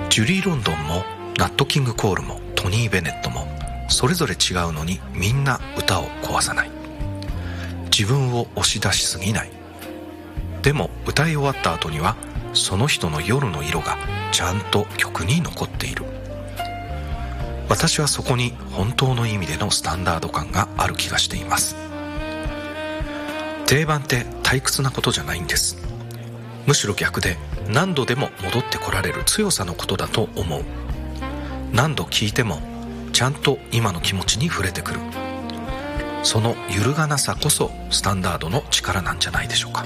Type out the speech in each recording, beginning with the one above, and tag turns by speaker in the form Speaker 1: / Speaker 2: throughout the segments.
Speaker 1: ジュリー・ロンドンもナット・キング・コールもトニー・ベネットもそれぞれ違うのにみんな歌を壊さない。自分を押し出しすぎない。でも歌い終わった後にはその人の夜の色がちゃんと曲に残っている。私はそこに本当の意味でのスタンダード感がある気がしています。定番って退屈なことじゃないんです。むしろ逆で何度でも戻ってこられる強さのことだと思う。何度聴いてもちゃんと今の気持ちに触れてくる。その揺るがなさこそスタンダードの力なんじゃないでしょうか。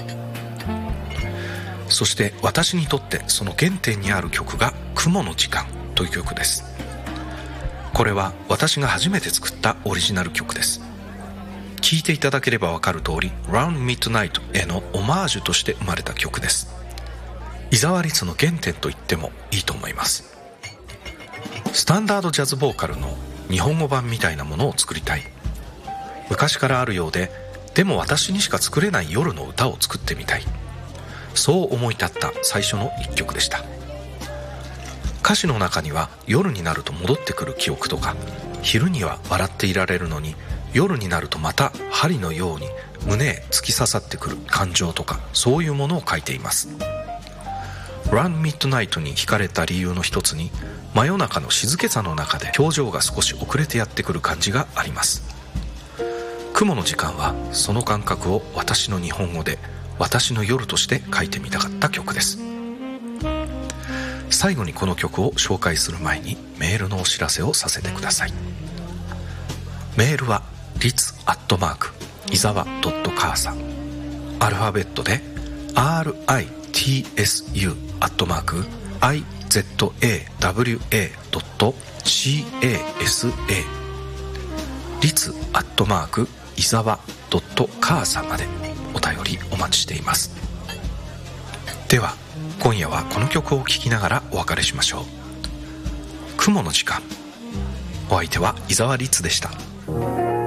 Speaker 1: そして私にとってその原点にある曲が雲の時間という曲です。これは私が初めて作ったオリジナル曲です。聴いていただければわかる通り Round Midnight へのオマージュとして生まれた曲です。伊沢律の原点と言ってもいいと思います。スタンダードジャズボーカルの日本語版みたいなものを作りたい。昔からあるようで、でも私にしか作れない夜の歌を作ってみたい。そう思い立った最初の一曲でした。歌詞の中には夜になると戻ってくる記憶とか、昼には笑っていられるのに夜になるとまた針のように胸へ突き刺さってくる感情とか、そういうものを書いています。Run Midnight に惹かれた理由の一つに、真夜中の静けさの中で表情が少し遅れてやってくる感じがあります。雲の時間はその感覚を私の日本語で私の夜として書いてみたかった曲です。最後にこの曲を紹介する前にメールのお知らせをさせてください。メールはritz@izawa.casa、 アルファベットで ritsu@izawa.casa、 ritz@izawa.casa までお便りお待ちしています。では今夜はこの曲を聴きながらお別れしましょう。雲の時間。お相手は伊沢律でした。